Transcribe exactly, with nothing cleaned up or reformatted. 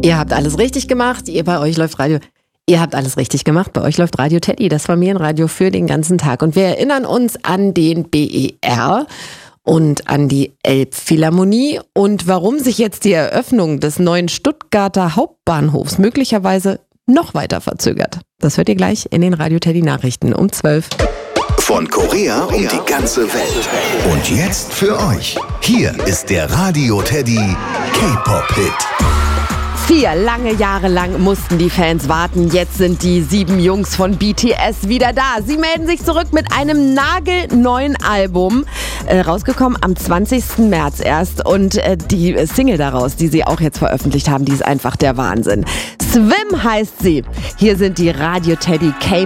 Ihr habt alles richtig gemacht, ihr bei euch läuft Radio. Ihr habt alles richtig gemacht, bei euch läuft Radio Teddy, das Familienradio für den ganzen Tag. Und wir erinnern uns an den B E R und an die Elbphilharmonie und warum sich jetzt die Eröffnung des neuen Stuttgarter Hauptbahnhofs möglicherweise noch weiter verzögert. Das hört ihr gleich in den Radio Teddy Nachrichten um zwölf. Von Korea um die ganze Welt. Und jetzt für euch. Hier ist der Radio Teddy K-Pop-Hit. Vier lange Jahre lang mussten die Fans warten. Jetzt sind die sieben Jungs von B T S wieder da. Sie melden sich zurück mit einem nagelneuen Album. Äh, rausgekommen am zwanzigsten März erst. Und äh, die Single daraus, die sie auch jetzt veröffentlicht haben, die ist einfach der Wahnsinn. Swim heißt sie. Hier sind die Radio Teddy K-Pop